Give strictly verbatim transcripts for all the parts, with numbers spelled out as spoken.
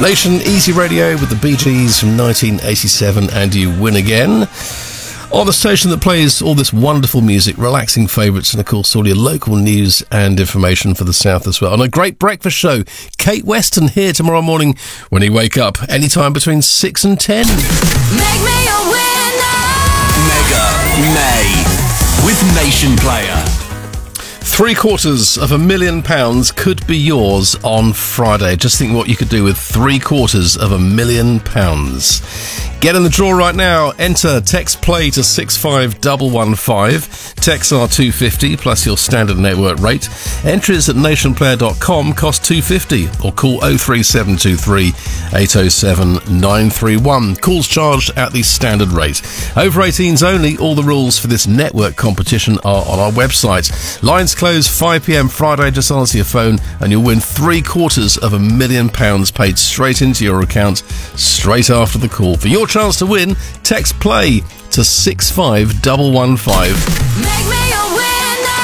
Nation Easy Radio with the Bee Gees from nineteen eighty-seven, and you win again. On the station that plays all this wonderful music, relaxing favourites, and of course all your local news and information for the South as well. On a great breakfast show, Kate Weston here tomorrow morning when you wake up, anytime between six and ten. Make me a winner! Mega May with Nation Player. Three quarters of a million pounds could be yours on Friday. Just think what you could do with three quarters of a million pounds. Get in the draw right now. Enter text play to six five one one five. Texts are two pounds fifty plus your standard network rate. Entries at nation player dot com cost two pounds fifty or call oh three seven two three eight oh seven nine three one. Calls charged at the standard rate. Over eighteens only. All the rules for this network competition are on our website. Lines close five p.m. Friday. Just answer your phone and you'll win three quarters of a million pounds paid straight into your account straight after the call. For your chance to win, text play to six five one one five. Make me a winner!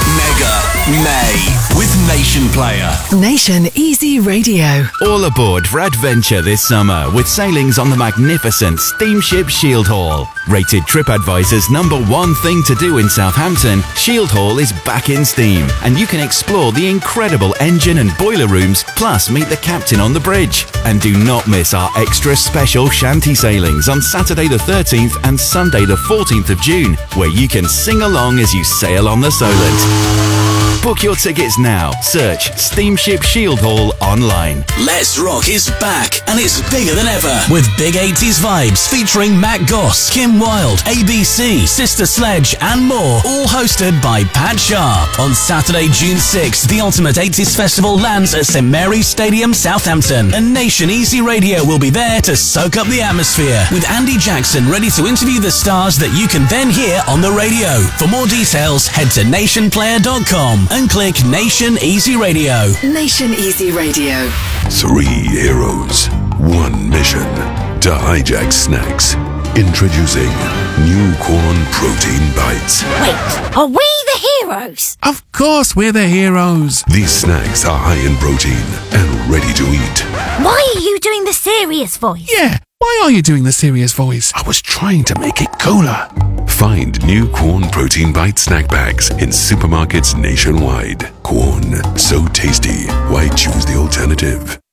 Mega May with Nation Player. Nation Easy Radio. All aboard for adventure this summer with sailings on the magnificent steamship Shield Hall. Rated TripAdvisor's number one thing to do in Southampton, Shield Hall is back in steam and you can explore the incredible engine and boiler rooms, plus meet the captain on the bridge. And do not miss our extra special shanty sailings on Saturday the thirteenth and Sunday the fourteenth of June, where you can sing along as you sail on the Solent. Book your tickets now. Search Steamship Shield Hall online. Let's Rock is back, and it's bigger than ever, with big eighties vibes featuring Matt Goss, Kim Wilde, A B C, Sister Sledge, and more, all hosted by Pat Sharp. On Saturday, June sixth, the Ultimate eighties Festival lands at St Mary's Stadium, Southampton, and Nation Easy Radio will be there to soak up the atmosphere, with Andy Jackson ready to interview the stars that you can then hear on the radio. For more details, head to nation player dot com and click Nation Easy Radio. Nation Easy Radio. Three heroes, one mission: to hijack snacks. Introducing new corn protein bites. Wait, are we the heroes? Of course we're the heroes. These snacks are high in protein and ready to eat. Why are you doing the serious voice? Yeah, why are you doing the serious voice? I was trying to make it cooler. Find new Corn Protein Bite snack bags in supermarkets nationwide. Corn, so tasty. Why choose the alternative?